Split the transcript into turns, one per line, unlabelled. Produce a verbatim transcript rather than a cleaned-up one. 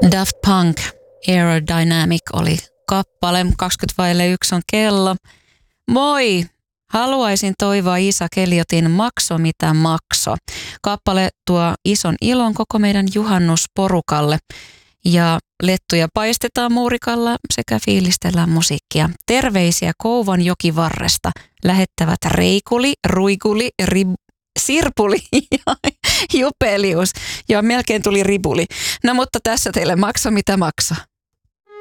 Daft Punk, Aerodynamic oli kappale. kaksikymmentä vaille yksi on kello. Moi! Haluaisin toivoa Iisa Keliotin Makso mitä makso. Kappale tuo ison ilon koko meidän juhannusporukalle. Ja lettuja paistetaan muurikalla sekä fiilistellään musiikkia. Terveisiä Kouvan jokivarresta lähettävät Reikuli, Ruikuli, Rib, Sirpuli ja Jupelius. Joo, melkein tuli Ribuli. No mutta tässä teille Makso mitä makso.